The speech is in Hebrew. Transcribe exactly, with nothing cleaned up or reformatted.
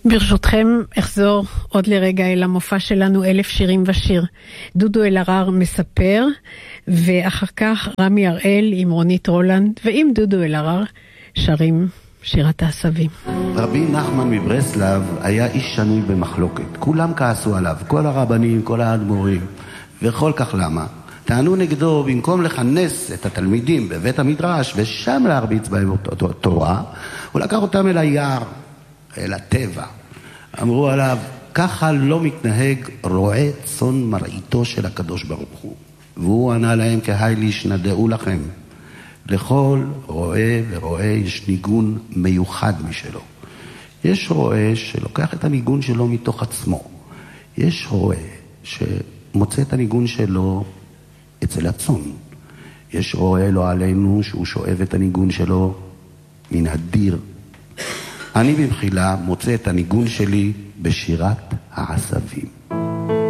ברשותכם אחזור עוד לרגע אל המופע שלנו אלף שירים ושיר. דודו אלהרר מספר, ואחר כך רמי הראל עם רונית רולנד ועם דודו אלהרר שרים שירת העשבים. רבי נחמן מברסלב היה איש שנוי במחלוקת. כולם כעסו עליו, כל הרבנים, כל האדמו"רים, וכל כך למה? טענו נגדו, במקום לכנס את התלמידים בבית המדרש ושם להרביץ בהם תורה, הוא לקח אותם אל היער, אל הטבע. אמרו עליו, ככה לא מתנהג רועה צאן מרעיתו של הקדוש ברוך הוא. והוא ענה להם, כהי לישנדעו לכם. לכל רועה ורועה יש ניגון מיוחד משלו. יש רועה שלוקח את הניגון שלו מתוך עצמו. יש רועה שמוצא את הניגון שלו אצל הצאן. יש רועה לא עלינו שהוא שואב את הניגון שלו מן הדיר. אני במחילה מוצא את הניגון שלי בשירת העשבים.